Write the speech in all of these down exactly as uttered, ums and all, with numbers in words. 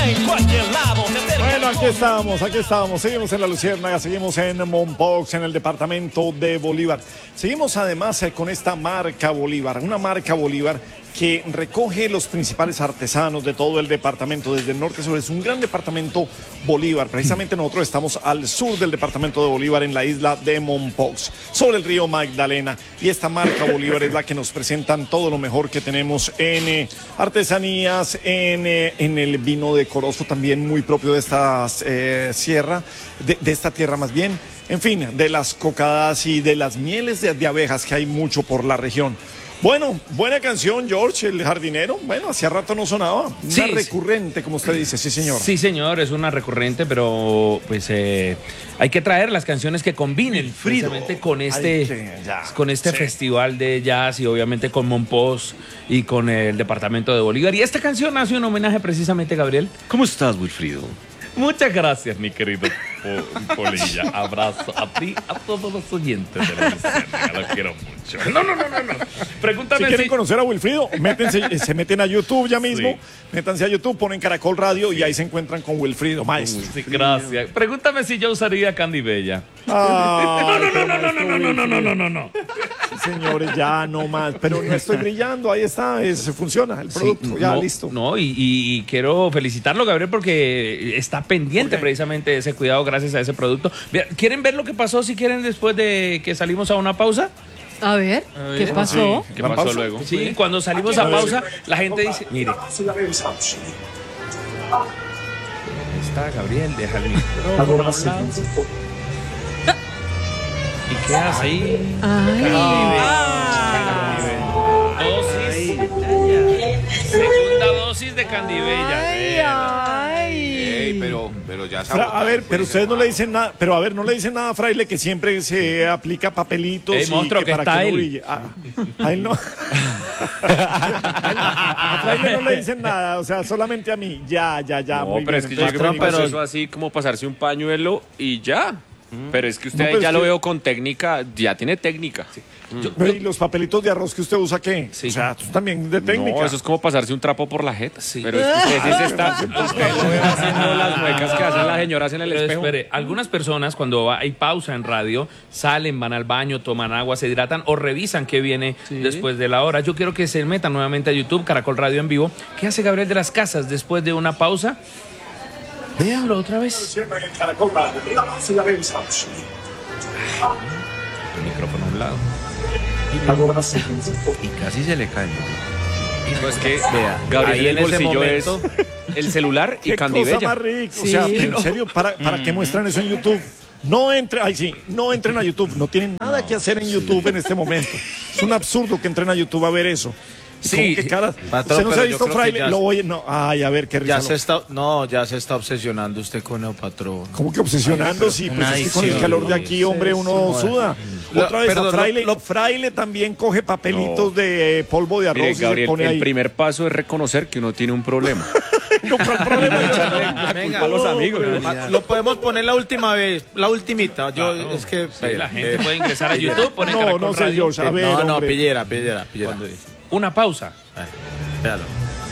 en cualquier lado. Bueno, aquí estamos, aquí estamos. Seguimos en La Luciérnaga, seguimos en Mompox, en el departamento de Bolívar. Seguimos además eh, con esta marca Bolívar, una marca Bolívar que recoge los principales artesanos de todo el departamento, desde el norte a sur. Es un gran departamento Bolívar. Precisamente nosotros estamos al sur del departamento de Bolívar, en la isla de Mompox, sobre el río Magdalena. Y esta marca Bolívar es la que nos presentan todo lo mejor que tenemos en eh, artesanías, en, eh, en el vino decoroso, también muy propio de esta eh, sierra, de, de esta tierra más bien. En fin, de las cocadas y de las mieles de, de abejas, que hay mucho por la región. Bueno, buena canción, George, el jardinero. Bueno, hacía rato no sonaba. Una sí, recurrente, sí. Como usted dice, sí, señor. Sí, señor, es una recurrente, pero pues eh, hay que traer las canciones que combinen precisamente con este, que, con este sí. festival de jazz y obviamente con Mompox y con el departamento de Bolívar. Y esta canción hace un homenaje precisamente, Gabriel. ¿Cómo estás, Wilfrido? Muchas gracias, mi querido Polilla. Abrazo a ti, a todos los oyentes de La Luciérnaga. Los quiero mucho. No, no, no, no, no. Pregúntame si quieren si... conocer a Wilfrido, métense, se meten a YouTube ya mismo. Sí. Métanse a YouTube, ponen Caracol Radio sí. y ahí se encuentran con Wilfrido, maestro. Sí, gracias. Pregúntame si yo usaría Candy Bella. Ah, no, no, no, no, no, no, no, no, no, no, no, no, no. Sí, señores, ya no más. Pero no estoy brillando, ahí está, es, funciona el producto, sí, ya no, listo. No, y, y, y quiero felicitarlo, Gabriel, porque está pendiente precisamente de ese cuidado gracias a ese producto. ¿Quieren ver lo que pasó si quieren después de que salimos a una pausa? A ver, a ver, ¿qué pasó? Sí, ¿qué pasó pausa? Luego? Sí, cuando salimos a pausa, la gente dice, mire. Ahí está, Gabriel, deja el micrófono a un lado. ¿Y qué hace ahí? Dosis. Segunda dosis de Candibella. Ay, ay. Ey, pero, pero ya Fra, a ver, pero ustedes no le dicen nada, pero a ver, no le dicen nada a Fraile, que siempre se aplica papelitos. Ey, monstruo, y que, que para está que él. no brille. Ah, a él no. A Fraile no le dicen nada, o sea, solamente a mí. Ya, ya, ya. No, muy pero bien. es que yo creo que eso así como pasarse un pañuelo y ya. Pero es que usted no, pero ya es lo que... veo con técnica, ya tiene técnica. Sí. Yo, ¿y los papelitos de arroz que usted usa qué? Sí. O sea, también de técnica. No, eso es como pasarse un trapo por la jeta. Sí. Pero es que usted sí se está, usted lo ve haciendo las muecas que hacen las señoras en el Pero espejo. espere, algunas personas cuando hay pausa en radio salen, van al baño, toman agua, se hidratan o revisan qué viene sí. después de la hora. Yo quiero que se metan nuevamente a YouTube, Caracol Radio en vivo. ¿Qué hace Gabriel de las Casas después de una pausa? Véanlo otra vez. El micrófono a un lado. Y casi se le cae. Pues que vea, Gabriel en el bolsillo momento... es el celular y Candibella. Cosa más rica. Sí. O sea, en serio, ¿para, para qué muestran eso en YouTube? No entren, ay sí, no entren a YouTube. No tienen nada que hacer en YouTube en este momento. Es un absurdo que entren a YouTube a ver eso. Sí, que cara, patrón, usted no se ha visto Fraile, ya, lo voy, no, ay, a ver qué risa. Ya se está, no, ya se está obsesionando usted con el patrón. ¿Cómo que obsesionando? Sí, pues es que con el calor de aquí, hombre, uno suda. Lo, Otra vez, perdón, a Fraile, lo, lo, Fraile también coge papelitos no. de eh, polvo de arroz. Mire, Gabriel, y se pone el ahí. primer paso es reconocer que uno tiene un problema. No, pero el problema es venga, a los amigos. No, lo podemos poner la última vez, la ultimita. Yo, ah, no. es que sí, la gente puede ingresar a YouTube, poner no, Caracol no sé Radio. yo, a ver, no, no, hombre. pillera, pillera, pillera. Una pausa. Véalo.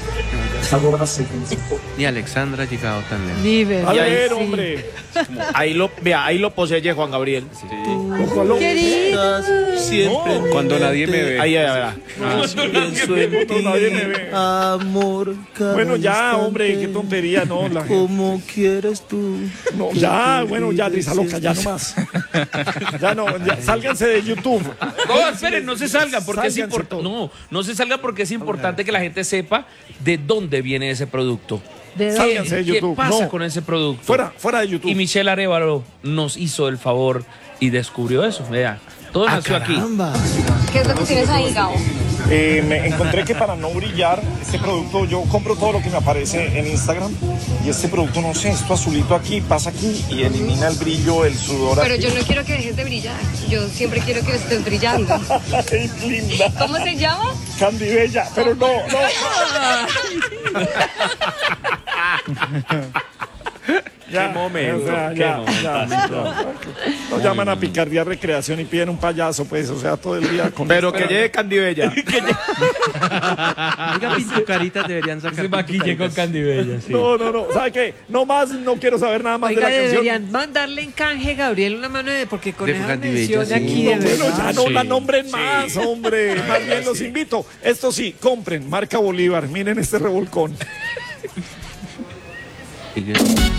Ni Alexandra ha llegado tan lejos. Vive. A Y ahí, ver, sí. hombre. Ahí lo, vea, ahí lo posee Juan Gabriel. Sí. Ojalá. Querido. Siempre. No, cuando nadie me ve. Ahí, ahí, ahí. Pienso en ti, nadie me ve. Amor. Bueno, ya, hombre, qué tontería, no. La gente. Como quieres tú. No, ya, bueno, ya, Drisa loca, ya no más. Ya no, ya, sálganse de YouTube. No, esperen, no se salgan porque es Sálganse importante. todos. No, no se salgan porque es importante que la gente sepa de dónde viene ese producto. ¿De dónde? Sálganse de ¿Qué YouTube. pasa No. con ese producto? Fuera, fuera de YouTube. Y Michelle Arévalo nos hizo el favor y descubrió eso. Vea, todo Ah, nació aquí. caramba. ¿Qué es lo que tienes ahí, Gabo? Eh, me encontré que para no brillar, este producto, yo compro todo lo que me aparece en Instagram y este producto, no sé, esto azulito aquí, pasa aquí y elimina el brillo, el sudor. Pero aquí. yo no quiero que dejes de brillar. Yo siempre quiero que estés brillando. Ay, linda. ¿Cómo se llama? Candibella, pero no, no. Ya, Qué momento, o sea, qué ya, momento. ya, ya. Nos llaman a picardía recreación y piden un payaso, pues, o sea, todo el día con Pero que llegue Candibella. Oiga, pintucaritas deberían sacar. Se maquille con pintucaritas. Candibella, sí. No, no, no. ¿Sabe qué? No más, no quiero saber nada más Oiga, de la canción. deberían mandarle en canje, Gabriel, una mano de... Porque con De esa Candibella, mención sí. aquí, No, de bueno, verdad. ya no Sí, la nombren sí. más, hombre. Más bien los invito. Esto sí, compren, marca Bolívar. Miren este revolcón. Oiga.